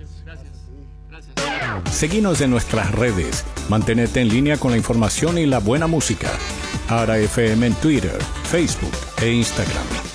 Seguinos en nuestras redes. Mantenete en línea con la información y la buena música. Ara FM en Twitter, Facebook e Instagram.